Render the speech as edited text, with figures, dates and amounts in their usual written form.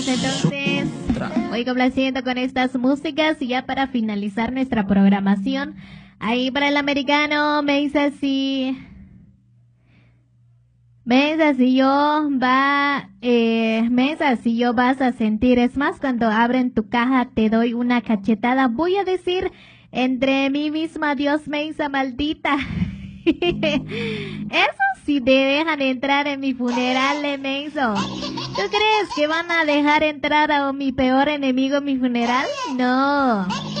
Entonces, voy complaciendo con estas músicas y ya para finalizar nuestra programación, ahí para el americano me dice así... Mensa, si yo vas a sentir, es más, cuando abren tu caja te doy una cachetada, voy a decir entre mí misma, Dios mensa maldita. Eso sí te dejan entrar en mi funeral, menso. ¿Tú crees que van a dejar entrar a mi peor enemigo en mi funeral? No.